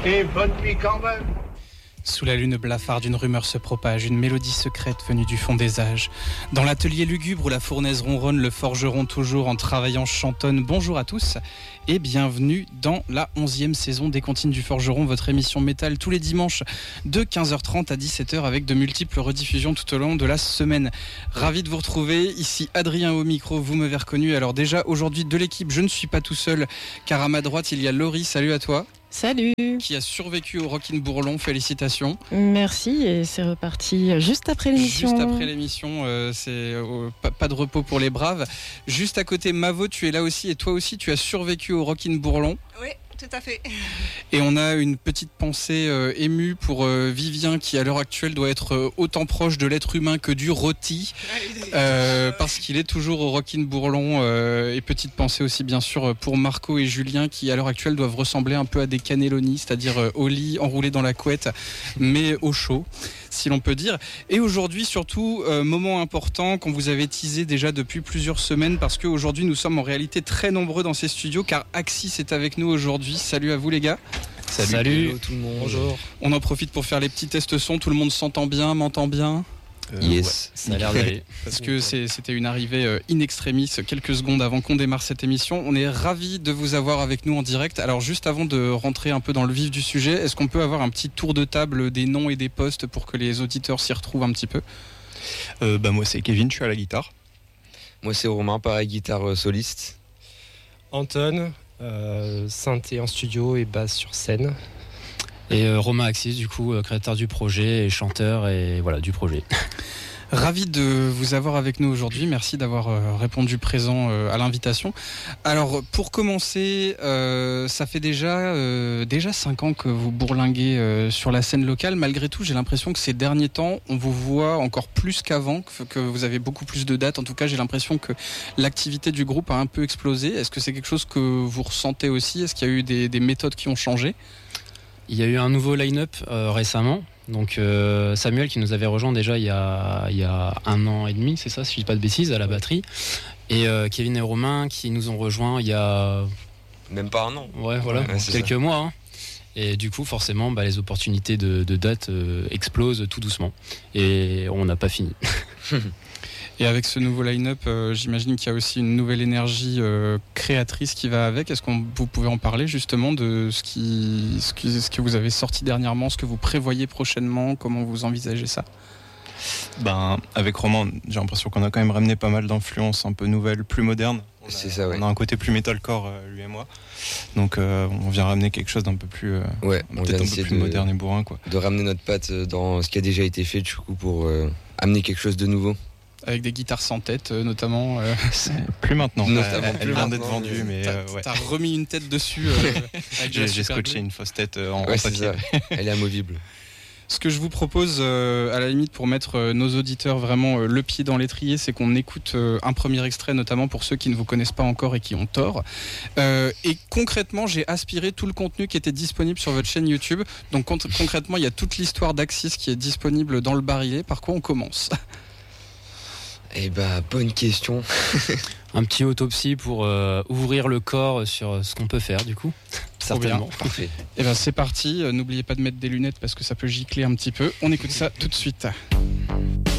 Et bonne nuit quand même. Sous la lune blafarde, une rumeur se propage, une mélodie secrète venue du fond des âges. Dans l'atelier lugubre où la fournaise ronronne, le forgeron toujours en travaillant chantonne. Bonjour à tous et bienvenue dans la 11e saison des Comptines du Forgeron, votre émission métal tous les dimanches de 15h30 à 17h avec de multiples rediffusions tout au long de la semaine. Ravi de vous retrouver, ici Adrien au micro, vous m'avez reconnu. Alors déjà aujourd'hui de l'équipe, je ne suis pas tout seul car à ma droite il y a Laurie, salut à toi. Salut. Qui a survécu au Rockin' Bourlon, félicitations. Merci, et c'est reparti juste après l'émission. Juste après l'émission, c'est pas de repos pour les braves. Juste à côté, Mavo, tu es là aussi, et toi aussi tu as survécu au Rockin' Bourlon. Oui, tout à fait. Et on a une petite pensée émue pour Vivien qui à l'heure actuelle doit être autant proche de l'être humain que du rôti, parce qu'il est toujours au Rockin' Bourlon. Et petite pensée aussi bien sûr pour Marco et Julien qui à l'heure actuelle doivent ressembler un peu à des cannelloni, c'est-à-dire au lit enroulé dans la couette mais au chaud, si l'on peut dire. Et aujourd'hui surtout, moment important qu'on vous avait teasé déjà depuis plusieurs semaines, parce qu'aujourd'hui nous sommes en réalité très nombreux dans ces studios car Axis est avec nous aujourd'hui. Salut à vous les gars. Salut. Hello, tout le monde. Bonjour. On en profite pour faire les petits tests son. Tout le monde s'entend bien, m'entend bien. Yes, ouais, ça a l'air d'aller. Parce que c'était une arrivée in extremis quelques secondes avant qu'on démarre cette émission. On est ravis de vous avoir avec nous en direct. Alors juste avant de rentrer un peu dans le vif du sujet, est-ce qu'on peut avoir un petit tour de table des noms et des postes pour que les auditeurs s'y retrouvent un petit peu? Moi c'est Kevin, je suis à la guitare. Moi c'est Romain, pareil, guitare soliste. Anton, synthé en studio et basse sur scène. Et Romain Axis, du coup, créateur du projet et chanteur et voilà du projet. Ravi de vous avoir avec nous aujourd'hui. Merci d'avoir répondu présent à l'invitation. Alors, pour commencer, ça fait déjà 5 ans que vous bourlinguez sur la scène locale. Malgré tout, j'ai l'impression que ces derniers temps, on vous voit encore plus qu'avant, que vous avez beaucoup plus de dates. En tout cas, j'ai l'impression que l'activité du groupe a un peu explosé. Est-ce que c'est quelque chose que vous ressentez aussi? Est-ce qu'il y a eu des méthodes qui ont changé? Il y a eu un nouveau line-up récemment. Donc Samuel qui nous avait rejoint déjà il y a 1 an et demi, c'est ça, si je dis pas de bêtises, à la batterie. Et Kevin et Romain qui nous ont rejoints il y a... Même pas 1 an. Ouais, voilà, quelques mois. Hein. Et du coup, forcément, les opportunités de date explosent tout doucement. Et on n'a pas fini. Et avec ce nouveau line-up, j'imagine qu'il y a aussi une nouvelle énergie créatrice qui va avec. Est-ce que vous pouvez en parler justement de ce que vous avez sorti dernièrement, ce que vous prévoyez prochainement, comment vous envisagez ça? Avec Romain, j'ai l'impression qu'on a quand même ramené pas mal d'influences un peu nouvelles, plus modernes. C'est ça, ouais. On a un côté plus metalcore, lui et moi. Donc on vient ramener quelque chose d'un peu plus, peut-être un peu plus moderne et bourrin, quoi. De ramener notre patte dans ce qui a déjà été fait, du coup, pour amener quelque chose de nouveau. Avec des guitares sans tête, notamment. Plus maintenant. Elle vient d'être vendue, mais t'as remis une tête dessus. J'ai scotché une fausse tête en papier. Elle est amovible. Ce que je vous propose, à la limite, pour mettre nos auditeurs vraiment le pied dans l'étrier, c'est qu'on écoute un premier extrait, notamment pour ceux qui ne vous connaissent pas encore et qui ont tort. Et concrètement, j'ai aspiré tout le contenu qui était disponible sur votre chaîne YouTube. Donc concrètement, il y a toute l'histoire d'Axis qui est disponible dans le barillet. Par quoi on commence? Bonne question. Un petit autopsie pour ouvrir le corps sur ce qu'on peut faire, du coup. Certainement. Parfait. Et c'est parti. N'oubliez pas de mettre des lunettes parce que ça peut gicler un petit peu. On écoute ça tout de suite.